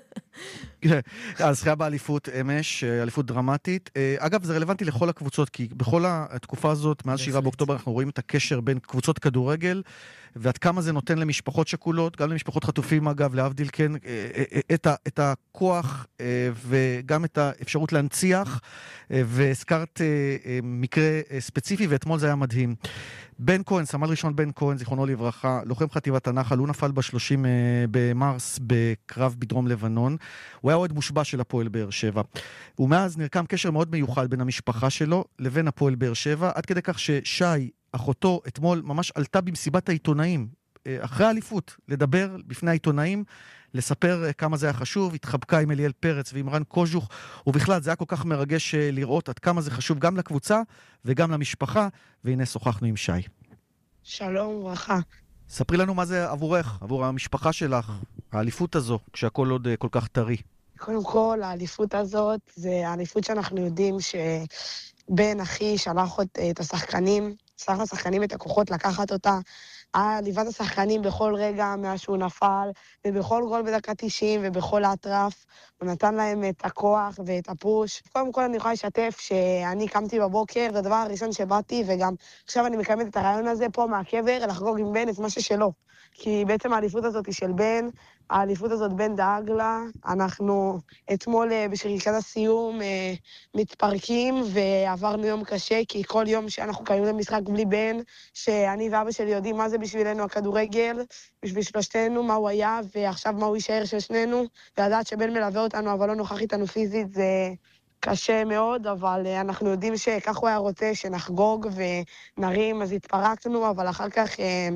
הזכייה באליפות אמש, אליפות דרמטית. אגב, זה רלוונטי לכל הקבוצות, כי בכל התקופה הזאת, מאז שבעה באוקטובר, אנחנו רואים את הקשר בין קבוצות כדורגל, ועד כמה זה נותן למשפחות שכולות, גם למשפחות חטופים, אגב, להבדיל כן, את הכוח וגם את האפשרות להנציח, והזכרת מקרה ספציפי, ואתמול זה היה מדהים. בן כהן, סמל ראשון בן כהן, זיכרונו לברכה, לוחם חטיבת הנחל, הוא נפל ב-שלושים במרס בקרב בדרום לבנון. הוא היה עוד מושבע של הפועל באר שבע. ומאז נרקם קשר מאוד מיוחד בין המשפחה שלו לבין הפועל באר שבע, עד כדי כך ששי, אחותו, אתמול ממש עלתה במסיבת העיתונאים, אחרי האליפות, לדבר בפני העיתונאים, לספר כמה זה היה חשוב, התחבקה עם אליאל פרץ ועם רן קוז'וך, ובכלל זה היה כל כך מרגש לראות עד כמה זה חשוב גם לקבוצה וגם למשפחה, והנה שוחחנו עם שי. שלום וברכה. ספרי לנו מה זה עבורך, עבור המשפחה שלך, האליפות הזו, כשהכל עוד כל כך טרי. קודם כל, האליפות הזאת, זה האליפות שאנחנו יודעים שבן אחי שלח את השחקנים, שלח לשחקנים את הכוחות לקחת אותה, ליוות השחקנים בכל רגע מאז שהוא נפל, ובכל גול בדקה תשעים ובכל האטרף, הוא נתן להם את הכוח ואת הפוש. קודם כל אני יכולה לשתף שאני קמתי בבוקר, זה הדבר הראשון שבאתי, וגם עכשיו אני מקיימת את הרעיון הזה פה מהקבר, לחגוג עם בן את מה ששלו. כי בעצם האליפות הזאת היא של בן, האליפות הזאת בן דאג לה, אנחנו אתמול בשריקת הסיום מתפרקים ועברנו יום קשה, כי כל יום שאנחנו קיימים למשחק בלי בן, שאני ואבא שלי יודעים מה זה בשבילנו הכדורגל, בשביל שלושתנו מה הוא היה, ועכשיו מה הוא יישאר של שנינו, ולדעת שבן מלווה אותנו אבל לא נוכח איתנו פיזית זה קשה מאוד, אבל אנחנו יודעים שכך הוא היה רוצה שנחגוג ונרים, אז התפרקנו, אבל אחר כך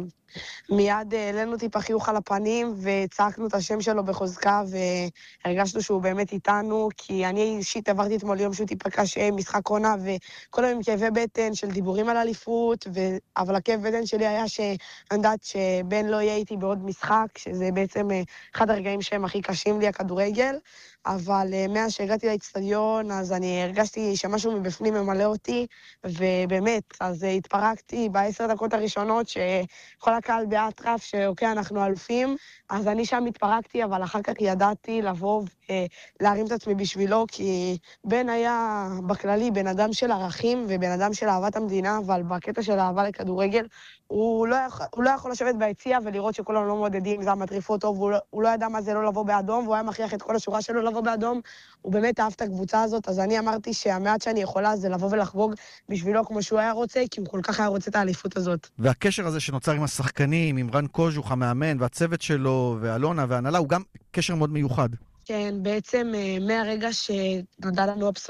מיד העלינו טיפה חיוך על הפנים וצעקנו את השם שלו בחוזקה והרגשנו שהוא באמת איתנו, כי אני אישית עברתי אתמול יום שהוא טיפה קשה, משחק עונה, וכל היום עם כאבי בטן של דיבורים על אליפות, ו... אבל הכאב בטן שלי היה שאני יודעת שבן לא יהיה איתי בעוד משחק, שזה בעצם אחד הרגעים שהם הכי קשים לי, הכדורגל, אבל מאז שהגעתי לאצטדיון, אז אני הרגשתי שמשהו מבפנים ממלא אותי, ובאמת, אז התפרקתי בעשר דקות הראשונות שכל הקהל באטרף, שאוקיי, אנחנו אלופים, אז אני שם התפרקתי, אבל אחר כך ידעתי לבוא ולהרים את עצמי בשבילו, כי בן היה בכללי בן אדם של ערכים ובן אדם של אהבת המדינה, אבל בקטע של אהבה לכדורגל, הוא לא יכול, הוא לא יכול לשבת ביציע ולראות שכולנו לא מודדים, זה המטריף אותו, והוא לא, הוא לא ידע מה זה לא לבוא באדום, והוא היה מכריח את כל השורה שלו לבוא באדום, הוא באמת אהב את הקבוצה הזאת, אז אני אמרתי שהמעט שאני יכולה זה לבוא ולחגוג בשבילו כמו שהוא היה רוצה, כי הוא כל כך היה רוצה את האליפות הזאת. והקשר הזה שנוצר עם השחקנים, עם רן קוז'וך המאמן והצוות שלו, ואלונה והנהלה, הוא גם קשר מאוד מיוחד. כן, בעצם מהרגע שנודע לנו הבשורה,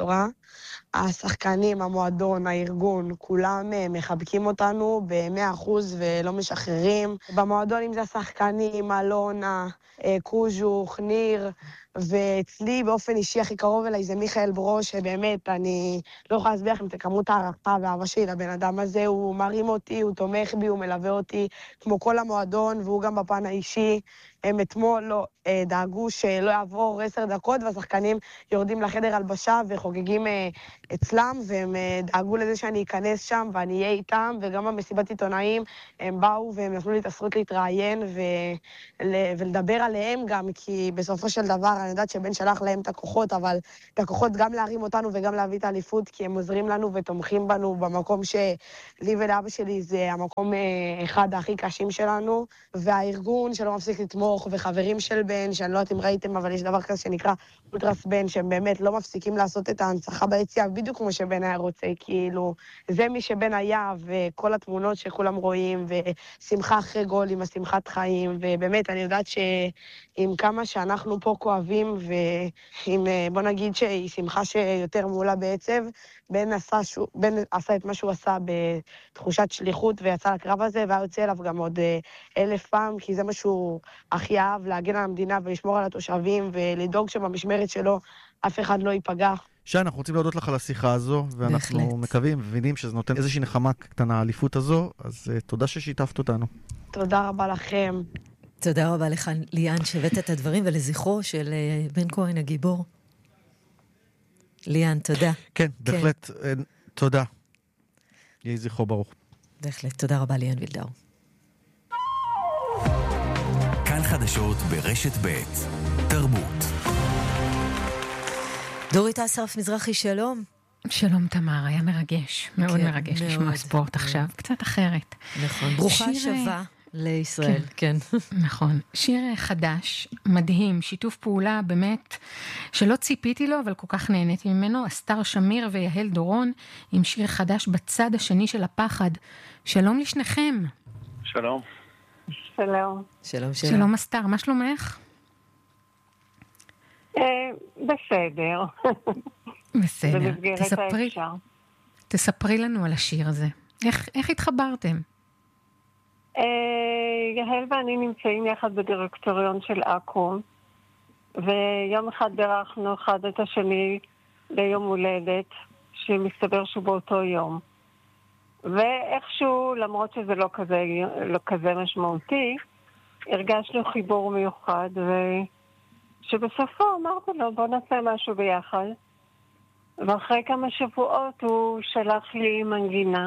השחקנים, המועדון, הארגון, כולם מחבקים אותנו ב-מאה אחוז ולא משחררים. במועדון, אם זה השחקנים, אלונה, קוז'וך, ניר, ואצלי באופן אישי הכי קרוב אליי זה מיכאל ברוש, שבאמת אני לא יכולה להסביר לכם את כמות הערכה והאהבה שלי לבן אדם הזה, הוא מרים אותי, הוא תומך בי, הוא מלווה אותי, כמו כל המועדון, והוא גם בפן האישי. הם אתמול לא, דאגו שלא יעבור עשר דקות, והשחקנים יורדים לחדר הלבשה וחוגגים אצלם, והם דאגו לזה שאני אכנס שם ואני אהיה איתם, וגם במסיבת עיתונאים הם באו והם נתנו לי את הזכות להתראיין ול... ולדבר עליהם גם, כי בסופו של דבר אני יודעת שבן שלח להם את הכוחות, אבל את הכוחות גם להרים אותנו וגם להביא את האליפות, כי הם עוזרים לנו ותומכים בנו במקום שלי ולאבא שלי זה המקום אחד הכי קשים שלנו, והארגון שלא מפסיק לתמוך, וחברים של בן, שאני לא יודעת אם ראיתם, אבל יש דבר כזה שנקרא אולטרס בן, שהם באמת לא מפסיקים לעשות את ההנצחה ביציאה, בדיוק כמו שבן היה רוצה, כאילו, זה מי שבן היה, וכל התמונות שכולם רואים, ושמחה אחרי גול עם השמחת חיים, ובאמת, אני יודעת שעם כמה שאנחנו פה כואבים, ועם, בוא נגיד שהיא שמחה שיותר מעולה בעצב, בן עשה, שו, בן עשה את מה שהוא עשה בתחושת שליחות, ויצא לקרב הזה, והיה יוצא אליו גם עוד אלף פעם, כי זה מה שהוא הכי אהב, להגן על המדינה ולשמור על התושבים, ולדאוג שבמשמרת שלו אף אחד לא ייפגע. שי, אנחנו רוצים להודות לך על השיחה הזו, ואנחנו בהחלט. מקווים ומבינים שזה נותן איזושהי נחמה קטנה האליפות הזו, אז uh, תודה ששיתפת אותנו. תודה רבה לכם. תודה רבה לך, ליאן, שהבאת את הדברים, ולזכרו של uh, בן כהן הגיבור. ליאן, תודה. כן, בהחלט, כן. תודה. יהי זכרו ברוך. בהחלט, תודה רבה ליאן וילדאו. כאן חדשות ברשת ב' תרבות. דורית אסרף מזרחי, שלום. שלום תמר, היה מרגש, מאוד כן, מרגש מאוד. לשמוע ספורט עכשיו, קצת אחרת. נכון, ברוכה שיר... שווה לישראל, כן. כן. נכון, שיר חדש, מדהים, שיתוף פעולה באמת, שלא ציפיתי לו, אבל כל כך נהניתי ממנו, אסתר שמיר ויהל דורון, עם שיר חדש בצד השני של הפחד. שלום לשניכם. שלום. שלום. שלום, שלום. שלום אסתר, מה שלומך? בסדר. בסדר. תספרי, תספרי לנו על השיר הזה. איך, איך התחברתם? יהל ואני נמצאים יחד בדירקטוריון של אקו"ם, ויום אחד בירכנו אחד את השני ליום הולדת, שמסתבר שהוא באותו יום. ואיכשהו, למרות שזה לא כזה, לא כזה משמעותי, הרגשנו חיבור מיוחד, ושבסופו אמרתי לו, בוא נעשה משהו ביחד. ואחרי כמה שבועות הוא שלח לי מנגינה,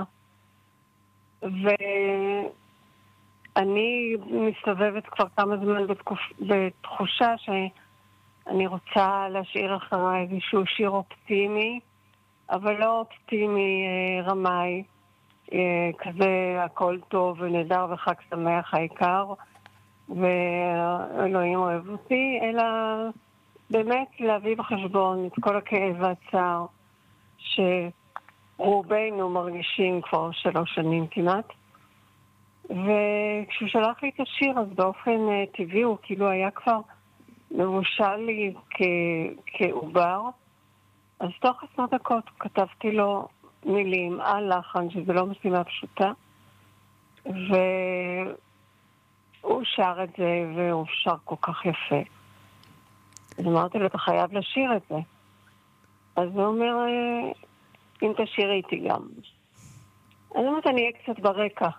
ואני מסתובבת כבר כמה זמן בתקופ... בתחושה שאני רוצה להשאיר אחריי איזשהו שיר אופטימי, אבל לא אופטימי רמאי, כזה הכל טוב ונהדר וחג שמח העיקר, ואלוהים אוהב אותי, אלא באמת להביא בחשבון את כל הכאב והצער שרובנו מרגישים כבר שלוש שנים כמעט. וכשהוא שלח לי את השיר, אז באופן טבעי הוא כאילו היה כבר מבושל לי כ- כעובר. אז תוך עשרות דקות כתבתי לו מילים על לחן, שזה לא משימה פשוטה, והוא שר את זה, והוא שר כל כך יפה. אז אמרתי לו, אתה חייב לשיר את זה. אז הוא אומר, אם תשאירי איתי גם. אז אומרת, אני אהיה קצת ברקע.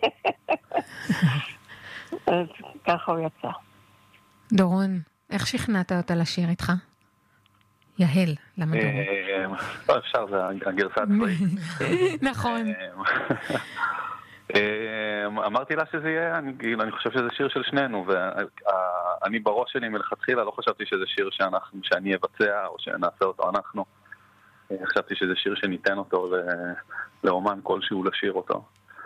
אז ככה הוא יצא. דורון, איך שכנעת אותה לשיר איתך? יהל, למה דורון? לא, אפשר, זה הגרסה הצבאית. נכון. אמרתי לה שזה יהיה, אני חושב שזה שיר של שנינו, ואני בראש שלי מלכתחילה לא חשבתי שזה שיר שאני אבצע או שנעשה אותו אנחנו. חשבתי שזה שיר שניתן אותו לאומן כלשהו לשיר אותו.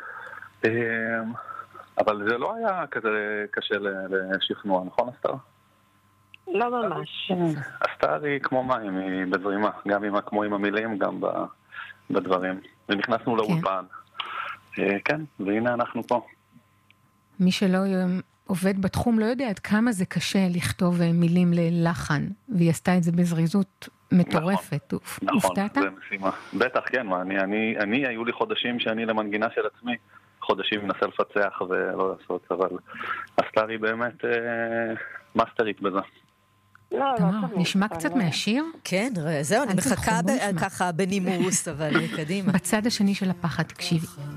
אבל זה לא היה כזה קשה לשכנוע, נכון אסתר? לא ממש. אסתר היא כמו מים, היא בזרימה, גם כמו עם המילים, גם בדברים. ונכנסנו לאולפן. כן, והנה אנחנו פה. מי שלא עובד בתחום לא יודע עד כמה זה קשה לכתוב מילים ללחן, והיא עשתה את זה בזריזות מטורפת. נכון, הופתעת? זה משימה. בטח, כן. אני, אני, אני, היו לי חודשים שאני למנגינה של עצמי, חודשים מנסה לפצח ולא לעשות, אבל אסתרי באמת אה, מאסטרית בזה. לא, לא, נשמע קצת מהשיר? כן, זהו, אני מחכה ככה בנימוס, אבל קדימה. בצד השני של הפחד, תקשיבי.